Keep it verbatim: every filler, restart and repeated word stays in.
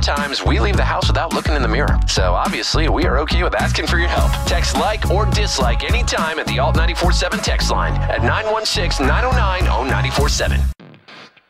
Times we leave the house without looking in the mirror. So obviously we are okay with asking for your help. Text like or dislike anytime at the Alt nine four seven text line at nine one six, nine oh nine, oh nine four seven.